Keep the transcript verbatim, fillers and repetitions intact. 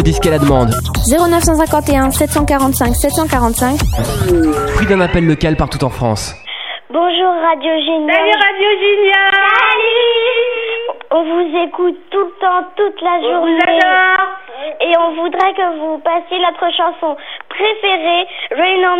Disque à la demande. zéro neuf cent cinquante et un sept cent quarante-cinq sept cent quarante-cinq. Prix d'un appel local partout en France. Bonjour Radio Génial. Salut Radio Génial. Salut. On vous écoute tout le temps, toute la On journée. vous adore. Et on voudrait que vous passiez notre chanson préférée, Rain on